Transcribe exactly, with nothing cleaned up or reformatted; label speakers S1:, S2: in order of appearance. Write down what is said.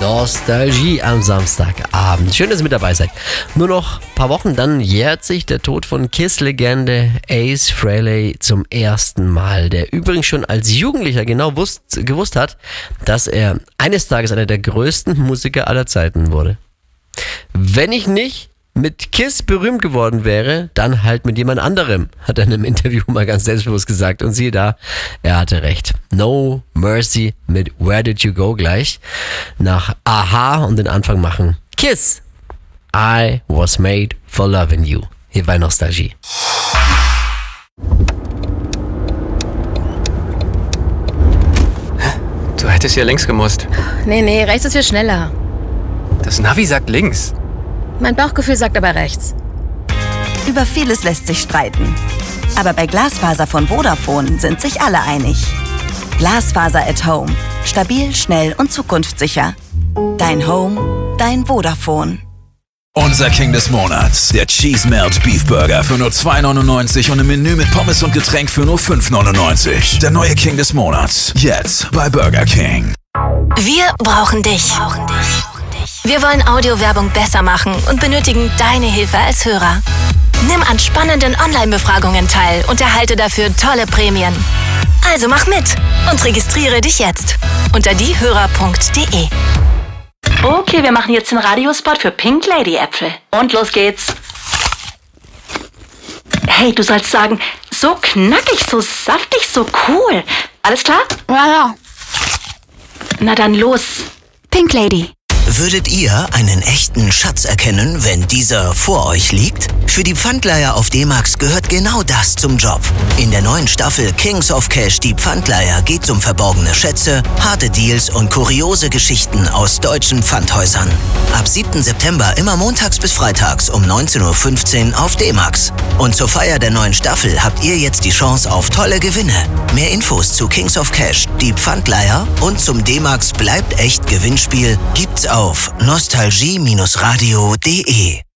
S1: Nostalgie am Samstagabend. Schön, dass ihr mit dabei seid. Nur noch ein paar Wochen, dann jährt sich der Tod von Kiss-Legende Ace Frehley zum ersten Mal, der übrigens schon als Jugendlicher genau wusst, gewusst hat, dass er eines Tages einer der größten Musiker aller Zeiten wurde. Wenn ich nicht mit Kiss berühmt geworden wäre, dann halt mit jemand anderem, hat er in einem Interview mal ganz selbstbewusst gesagt. Und siehe da, er hatte recht. No Mercy mit Where Did You Go gleich. Nach Aha und den Anfang machen Kiss. I was made for loving you. Hier bei Nostalgie.
S2: Du hättest ja links gemusst.
S3: Nee, nee, rechts ist viel schneller.
S2: Das Navi sagt links.
S3: Mein Bauchgefühl sagt aber rechts.
S4: Über vieles lässt sich streiten. Aber bei Glasfaser von Vodafone sind sich alle einig. Glasfaser at Home. Stabil, schnell und zukunftssicher. Dein Home, dein Vodafone.
S5: Unser King des Monats, der Cheese Melt Beef Burger für nur zwei neunundneunzig und im Menü mit Pommes und Getränk für nur fünf neunundneunzig. Der neue King des Monats, jetzt bei Burger King.
S6: Wir brauchen dich. Wir wollen Audiowerbung besser machen und benötigen deine Hilfe als Hörer. Nimm an spannenden Online-Befragungen teil und erhalte dafür tolle Prämien. Also mach mit und registriere dich jetzt unter diehörer punkt de.
S7: Okay, wir machen jetzt den Radiospot für Pink Lady Äpfel. Und los geht's. Hey, du sollst sagen, so knackig, so saftig, so cool. Alles klar?
S3: Ja, ja.
S7: Na dann los.
S6: Pink Lady.
S8: Würdet ihr einen echten Schatz erkennen, wenn dieser vor euch liegt? Für die Pfandleiher auf D-Max gehört genau das zum Job. In der neuen Staffel Kings of Cash, die Pfandleiher, geht's um verborgene Schätze, harte Deals und kuriose Geschichten aus deutschen Pfandhäusern. Ab siebten September immer montags bis freitags um neunzehn Uhr fünfzehn auf D-Max. Und zur Feier der neuen Staffel habt ihr jetzt die Chance auf tolle Gewinne. Mehr Infos zu Kings of Cash, die Pfandleiher und zum D-Max Bleibt echt Gewinnspiel gibt's auf nostalgie Bindestrich radio punkt de.